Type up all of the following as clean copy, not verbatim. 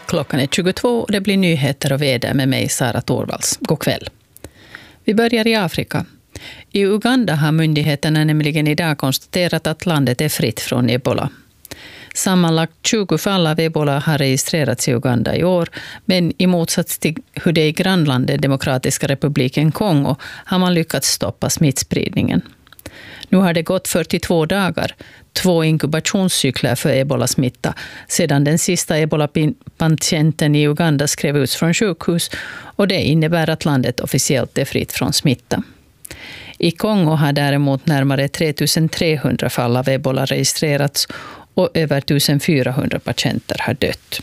Klockan är 22 och det blir nyheter och väder med mig, Sara Torvalds. God kväll. Vi börjar i Afrika. I Uganda har myndigheterna nämligen idag konstaterat att landet är fritt från ebola. Sammanlagt 20 fall av ebola har registrerats i Uganda i år, men i motsats till hur det är i grannlandet Demokratiska republiken Kongo har man lyckats stoppa smittspridningen. Nu har det gått 42 dagar, 2 inkubationscykler för ebola-smitta, sedan den sista ebola-patienten i Uganda skrev ut från sjukhus, och det innebär att landet officiellt är fritt från smitta. I Kongo har däremot närmare 3300 fall av ebola registrerats och över 1400 patienter har dött.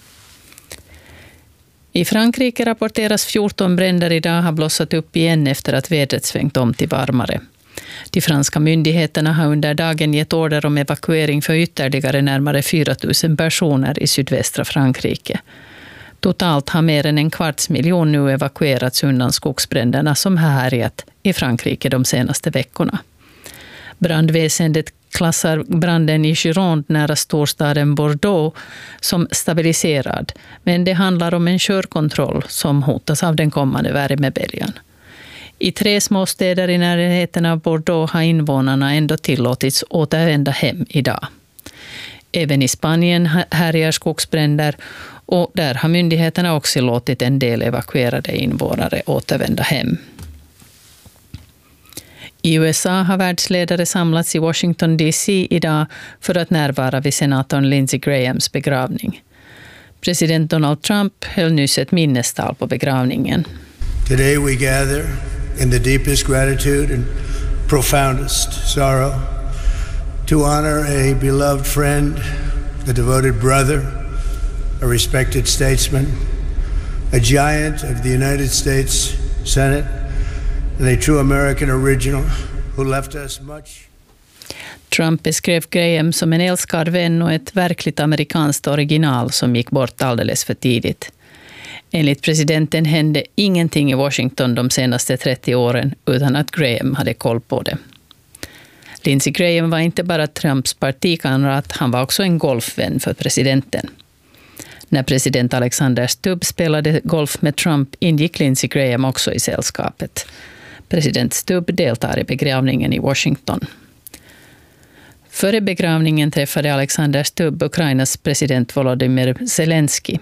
I Frankrike rapporteras 14 bränder idag har blossat upp igen efter att vädret svängt om till varmare. De franska myndigheterna har under dagen gett order om evakuering för ytterligare närmare 4 000 personer i sydvästra Frankrike. Totalt har mer än 250 000 nu evakuerats undan skogsbränderna som har härjat i Frankrike de senaste veckorna. Brandväsendet klassar branden i Gironde nära storstaden Bordeaux som stabiliserad, men det handlar om en körkontroll som hotas av den kommande värmeböljan. I 3 småstäder i närheten av Bordeaux har invånarna ändå tillåtits återvända hem idag. Även i Spanien härjar skogsbränder, och där har myndigheterna också låtit en del evakuerade invånare återvända hem. I USA har världsledare samlats i Washington DC idag för att närvara vid senatorn Lindsey Grahams begravning. President Donald Trump höll nyss ett minnestal på begravningen. Today we gather in the deepest gratitude and profoundest sorrow to honor a beloved friend, a devoted brother, a respected statesman, a giant of the United States Senate, and a true American original who left us much. Trump beskrev Graham som en älskad vän och ett verkligt amerikanskt original som gick bort alldeles för tidigt. Enligt presidenten hände ingenting i Washington de senaste 30 åren utan att Graham hade koll på det. Lindsey Graham var inte bara Trumps partikamrat, han var också en golfvän för presidenten. När president Alexander Stubb spelade golf med Trump ingick Lindsey Graham också i sällskapet. President Stubb deltar i begravningen i Washington. Före begravningen träffade Alexander Stubb Ukrainas president Volodymyr Zelensky.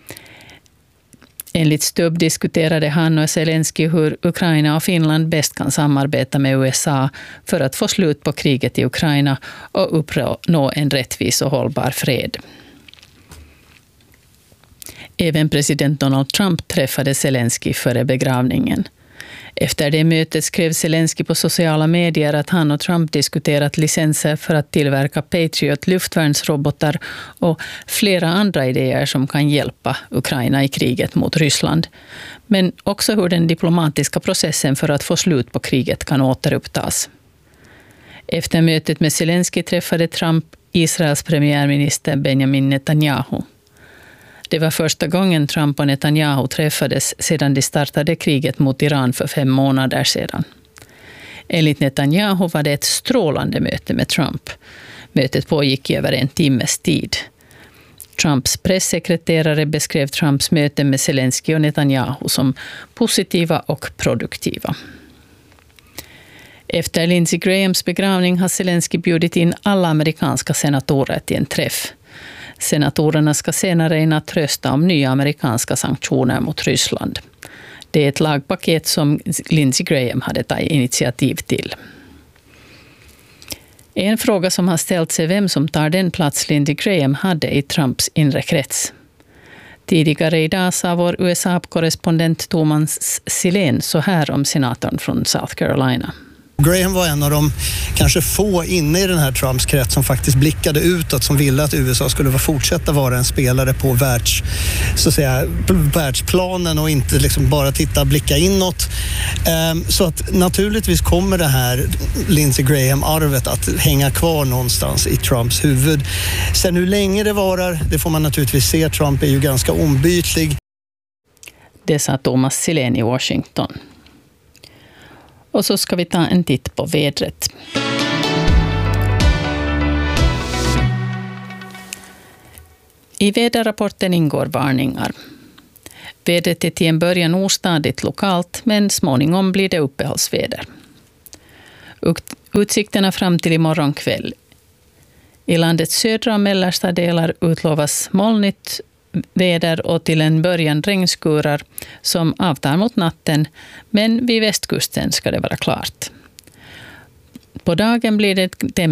Enligt Stubb diskuterade han och Zelensky hur Ukraina och Finland bäst kan samarbeta med USA för att få slut på kriget i Ukraina och uppnå en rättvis och hållbar fred. Även president Donald Trump träffade Zelensky före begravningen. Efter det mötet skrev Zelensky på sociala medier att han och Trump diskuterat licenser för att tillverka Patriot luftvärnsrobotar och flera andra idéer som kan hjälpa Ukraina i kriget mot Ryssland. Men också hur den diplomatiska processen för att få slut på kriget kan återupptas. Efter mötet med Zelensky träffade Trump Israels premiärminister Benjamin Netanyahu. Det var första gången Trump och Netanyahu träffades sedan de startade kriget mot Iran för 5 månader sedan. Enligt Netanyahu var det ett strålande möte med Trump. Mötet pågick i över 1 timmes tid. Trumps pressekreterare beskrev Trumps möte med Zelensky och Netanyahu som positiva och produktiva. Efter Lindsey Grahams begravning har Zelensky bjudit in alla amerikanska senatorer till en träff. Senatorerna ska senare i natt rösta om nya amerikanska sanktioner mot Ryssland. Det är ett lagpaket som Lindsey Graham hade tagit initiativ till. En fråga som har ställt sig vem som tar den plats Lindsey Graham hade i Trumps inre krets. Tidigare idag sa vår USA-korrespondent Thomas Silén så här om senatorn från South Carolina. Graham var en av de kanske få inne i den här Trumps krets som faktiskt blickade utåt, som ville att USA skulle fortsätta vara en spelare på världsplanen och inte liksom bara blicka inåt. Så att naturligtvis kommer det här Lindsey Graham-arvet att hänga kvar någonstans i Trumps huvud. Sen hur länge det varar, det får man naturligtvis se. Trump är ju ganska ombytlig. Det sa Thomas Silén i Washington. Och så ska vi ta en titt på vädret. I väderrapporten ingår varningar. Vädret är till en början ostadigt lokalt, men småningom blir det uppehållsväder. Utsikterna fram till imorgon kväll. I landets södra och mellersta delar utlovas molnigt väder och till en början regnskurar som avtar mot natten, men vid västkusten ska det vara klart. På dagen blir det